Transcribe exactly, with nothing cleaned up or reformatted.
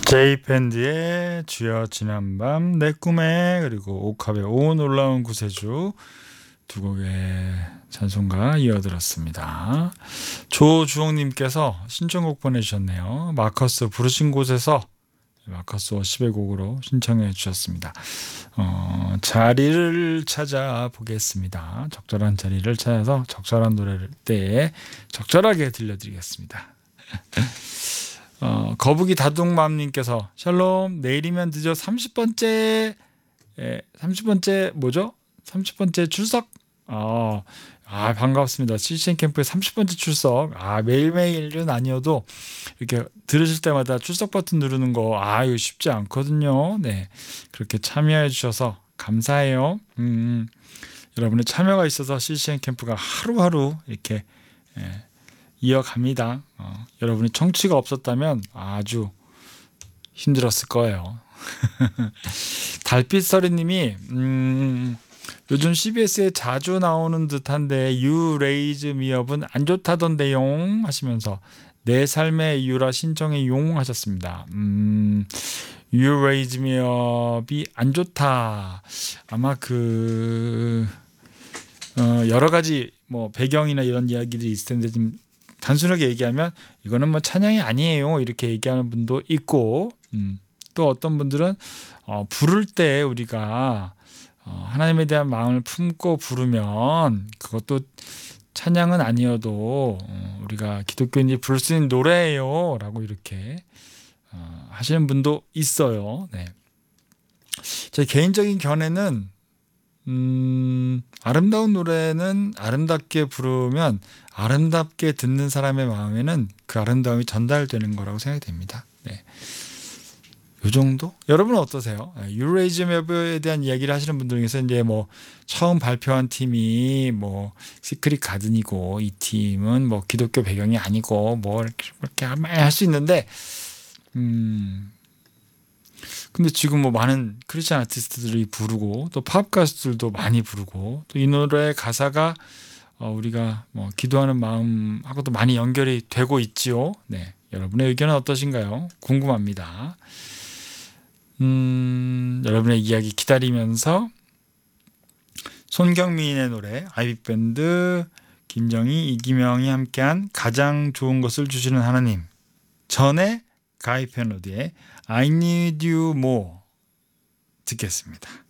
제이밴드의 주여 지난밤 내 꿈에, 그리고 옥합의 오 놀라운 구세주 두 곡의 찬송가 이어들었습니다. 조주홍님께서 신청곡 보내주셨네요. 마커스 부르신 곳에서, 마커스 워십의 곡으로 신청해 주셨습니다. 어, 자리를 찾아보겠습니다. 적절한 자리를 찾아서 적절한 노래를 때에 적절하게 들려드리겠습니다. 어, 거북이 다둥맘님께서 샬롬, 내일이면 드디어 삼십 번째 예, 삼십 번째 뭐죠? 삼십 번째 출석. 아, 아 반갑습니다. 씨씨엔 캠프의 삼십 번째 출석. 아, 매일매일은 아니어도 이렇게 들으실 때마다 출석 버튼 누르는 거, 아, 이거 쉽지 않거든요. 네, 그렇게 참여해 주셔서 감사해요. 음, 여러분의 참여가 있어서 씨씨엔 캠프가 하루하루 이렇게 예, 이어갑니다. 어, 여러분이 청취가 없었다면 아주 힘들었을 거예요. 달빛서리님이 음, 요즘 씨비에스에 자주 나오는 듯한데 You Raise Me Up은 안 좋다던데요 하시면서 내 삶의 이유라 신청해 용 하셨습니다. 음, You Raise Me Up이 안 좋다. 아마 그 어, 여러 가지 뭐 배경이나 이런 이야기들이 있을 텐데 좀 단순하게 얘기하면 이거는 뭐 찬양이 아니에요 이렇게 얘기하는 분도 있고, 음, 또 어떤 분들은 어, 부를 때 우리가 어, 하나님에 대한 마음을 품고 부르면 그것도 찬양은 아니어도 어, 우리가 기독교인이 부를 수 있는 노래예요 라고 이렇게 어, 하시는 분도 있어요. 네. 제 개인적인 견해는 음, 아름다운 노래는 아름답게 부르면 아름답게 듣는 사람의 마음에는 그 아름다움이 전달되는 거라고 생각이 됩니다. 네. 요 정도? 여러분은 어떠세요? 유레이즘 웹에 대한 이야기를 하시는 분들 중에서 이제 뭐 처음 발표한 팀이 뭐 시크릿 가든이고 이 팀은 뭐 기독교 배경이 아니고 뭐 이렇게, 이렇게 할 수 있는데, 음, 근데 지금 뭐 많은 크리스찬 아티스트들이 부르고 또 팝 가수들도 많이 부르고 또 이 노래 가사가 어 우리가 뭐 기도하는 마음하고도 많이 연결이 되고 있지요. 네, 여러분의 의견은 어떠신가요? 궁금합니다. 음, 여러분의 이야기 기다리면서 손경민의 노래, 아이빅밴드 김정희, 이기명이 함께한 가장 좋은 것을 주시는 하나님, 전에 가이 패노디의 I Need You More 듣겠습니다.